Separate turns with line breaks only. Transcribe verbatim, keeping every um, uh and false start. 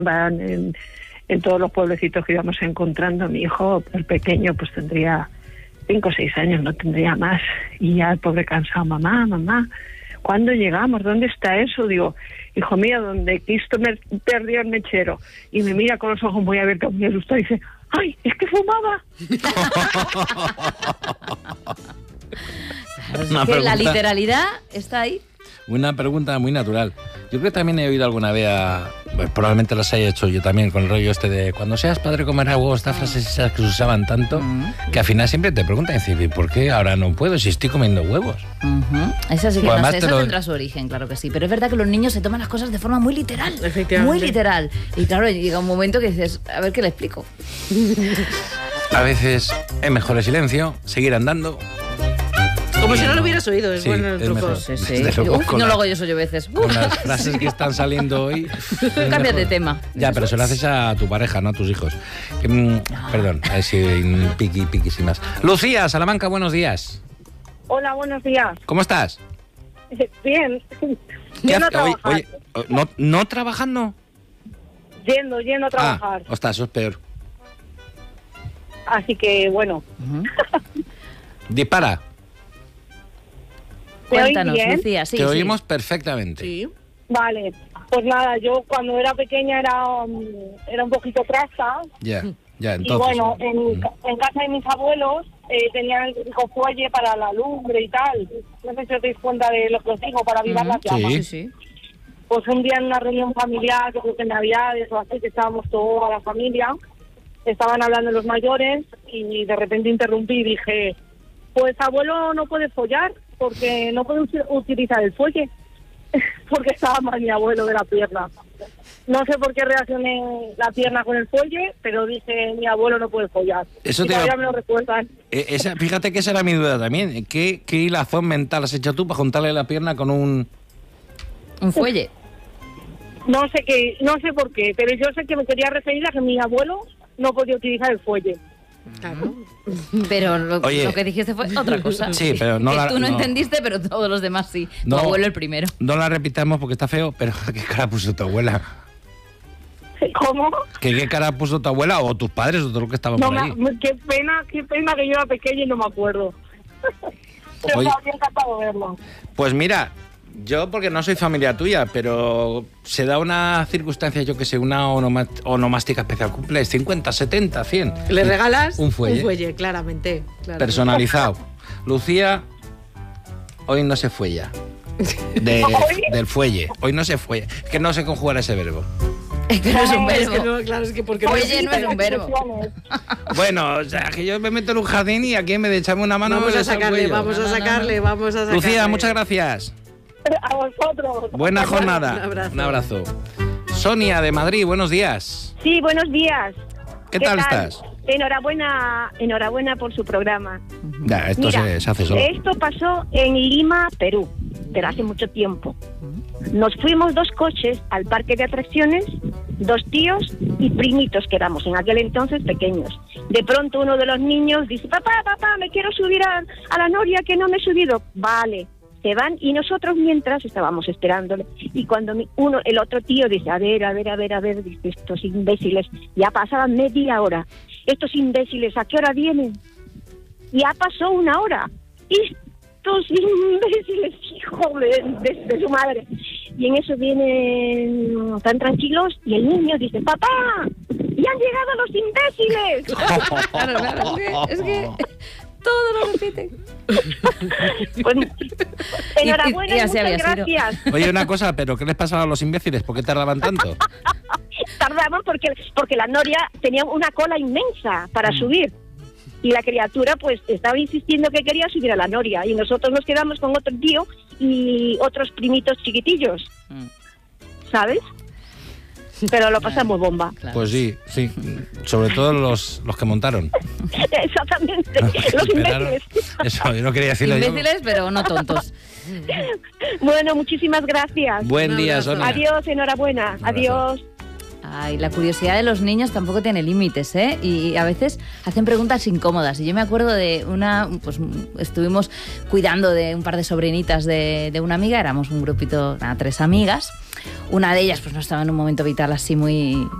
van en, en todos los pueblecitos que íbamos encontrando. Mi hijo, el pequeño, pues tendría cinco o seis años, no tendría más. Y ya el pobre cansado, mamá, mamá, ¿cuándo llegamos? ¿Dónde está eso? Digo, hijo mío, donde Cristo me perdió el mechero. Y me mira con los ojos muy abiertos, muy asustado, y dice, ¡ay, es que fumaba!
Claro, es que la literalidad está ahí.
Una pregunta muy natural. Yo creo que también he oído alguna vez, a, pues, probablemente las haya hecho yo también, con el rollo este de cuando seas padre comerás huevos, estas frases esas que se usaban tanto, uh-huh. que al final siempre te preguntan, decir, ¿por qué ahora no puedo si estoy comiendo huevos?
Uh-huh. Esa sí que
pues
no sé, eso
lo...
tendrá su origen, claro que sí. Pero es verdad que los niños se toman las cosas de forma muy literal. Muy literal. Y claro, llega un momento que dices, a ver qué le explico.
A veces es mejor el silencio, seguir andando.
Como si no lo hubieras oído, es sí, bueno el truco.
Sí, sí. Uf, no la, lo hago yo soy yo veces. Uf.
Con las frases que están saliendo hoy.
Cambia de tema.
Ya, pero se lo haces a tu pareja, no a tus hijos. Mm, perdón, a ver si piqui, piqui, sin más. Lucía, Salamanca, buenos días.
Hola, buenos días.
¿Cómo estás?
Bien.
¿Qué haces? Oye, oye, ¿no, ¿no trabajando?
Yendo, yendo a trabajar.
Ah, ostras, eso es peor.
Así que, bueno.
Uh-huh. Dispara.
Cuéntanos, Lucía. Sí,
Te
sí.
oímos perfectamente.
Sí.
Vale, pues nada, yo cuando era pequeña era, um, era un poquito trasta.
Ya, yeah, ya, entonces.
Y bueno, en, mm. en casa de mis abuelos eh, tenían el fuelle para la lumbre y tal. No sé si os dais cuenta de lo que os digo, para avivar mm, las llamas.
Sí, sí.
Pues un día en una reunión familiar, yo creo que en Navidades o así, que estábamos toda la familia, estaban hablando los mayores y de repente interrumpí y dije, pues abuelo no puede follar porque no puede utilizar el fuelle, porque estaba mal mi abuelo de la pierna. No sé por qué reaccioné la pierna con el fuelle, pero dije, mi abuelo no puede follar.
Eso
y
te
todavía
va...
me lo recuerdan.
Eh, esa, fíjate que esa era mi duda también. ¿Qué, qué hilazón mental has hecho tú para juntarle la pierna con un...
un fuelle?
No sé qué, no sé por qué, pero yo sé que me quería referir a que mi abuelo no podía utilizar el fuelle.
Claro. Pero lo,
Oye,
lo que dijiste fue otra cosa.
Sí, pero no
que
la,
tú no,
no
entendiste, pero todos los demás sí.
No,
tu abuelo el primero.
No la repitamos porque está feo, pero ¿qué cara puso tu abuela?
¿Cómo?
¿Qué, qué cara puso tu abuela o tus padres o todo lo que estaban
no,
por ahí?
Me, qué pena, qué pena que yo era pequeña y no me acuerdo. Pero
Oye,
me habría encantado verlo.
Pues mira, yo porque no soy familia tuya, pero se da una circunstancia, yo que sé, una onoma, onomástica especial. Cumples cincuenta, setenta, cien.
¿Le regalas?
Un fuelle.
Un fuelle, claramente. claramente.
Personalizado. Lucía, hoy no se fuella. De, del fuelle. Hoy no se fuella. Es que no sé conjugar ese verbo.
Es que no es un verbo.
Es que no, claro, es que porque
fuelle no es un verbo.
Bueno, o sea, que yo me meto en un jardín y aquí en vez de echarme una mano...
Vamos a sacarle, vamos a sacarle, vamos a sacarle.
Lucía, muchas gracias.
A vosotros.
Buena jornada.
Un abrazo.
Un abrazo. Sonia, de Madrid, buenos días.
Sí, buenos días.
¿Qué, ¿Qué tal, tal estás?
Enhorabuena, enhorabuena por su programa.
Ya, esto
Mira,
se, se hace solo.
Esto pasó en Lima, Perú, pero hace mucho tiempo. Nos fuimos dos coches al parque de atracciones, dos tíos y primitos que éramos en aquel entonces pequeños. De pronto uno de los niños dice, papá, papá, me quiero subir a, a la noria que no me he subido. Vale. Se van y nosotros mientras estábamos esperándole. Y cuando mi, uno, el otro tío dice, a ver, a ver, a ver, a ver, dice, estos imbéciles, ya pasaban media hora. Estos imbéciles, ¿a qué hora vienen? Ya pasó una hora. Estos imbéciles, hijo de, de, de su madre. Y en eso vienen tan tranquilos y el niño dice, papá, ya han llegado los imbéciles.
Claro, claro, es que... Es que... Todo lo repiten.
Pues, enhorabuena,
y, y, y
muchas gracias.
Sido. Oye, una cosa, ¿pero qué les pasaba a los imbéciles? ¿Por qué tardaban tanto?
Tardaban porque, porque la noria tenía una cola inmensa para mm. subir. Y la criatura, pues, estaba insistiendo que quería subir a la noria. Y nosotros nos quedamos con otro tío y otros primitos chiquitillos. Mm. ¿Sabes? Pero lo pasamos bomba.
Claro. Pues sí, sí. Sobre todo los, los que montaron.
Exactamente. Los imbéciles.
Eso, yo no quería decirlo.
Imbéciles,
yo.
pero no tontos.
Bueno, muchísimas gracias.
Buen día, Sonia.
Adiós, enhorabuena. Adiós.
Ay, la curiosidad de los niños tampoco tiene límites, ¿eh? Y a veces hacen preguntas incómodas. Y yo me acuerdo de una, pues estuvimos cuidando de un par de sobrinitas de, de una amiga, éramos un grupito, nada, tres amigas. Una de ellas pues no estaba en un momento vital así muy,